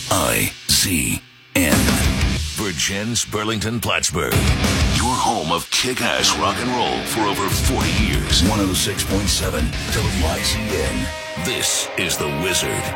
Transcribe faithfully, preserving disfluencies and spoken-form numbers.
I Z N. Virgins, Burlington, Plattsburgh. Your home of kick-ass rock and roll for over forty years. one oh six point seven W I Z N. This is The Wizard.